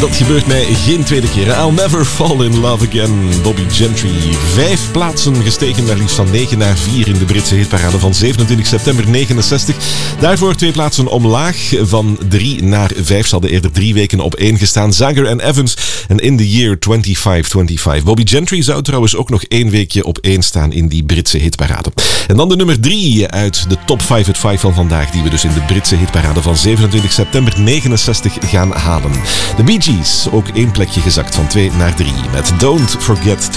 dat gebeurt mij geen tweede keer. I'll never fall in love again. Bobby Gentry. 5 plaatsen gestegen, maar liefst van 9 naar 4 in de Britse hitparade van 27 september 69. Daarvoor 2 plaatsen omlaag. Van 3 naar 5. Ze hadden eerder 3 weken op 1 gestaan. Zager en Evans en In the Year 2525. Bobby Gentry zou trouwens ook nog 1 weekje op 1 staan in die Britse hitparade. En dan de nummer 3 uit de top 5 at 5 van vandaag, die we dus in de Britse hitparade van 27 september 69 gaan halen. De Bee Gees, ook 1 plekje gezakt van 2 naar 3 met Don't Forget to